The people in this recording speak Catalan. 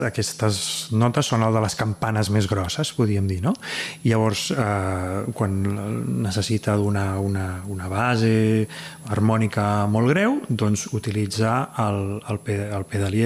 Aquestes notes són el de les campanes més grosses, podríem dir, no? I llavors, quan necessita donar una base harmònica molt greu, doncs utilitza el pedalier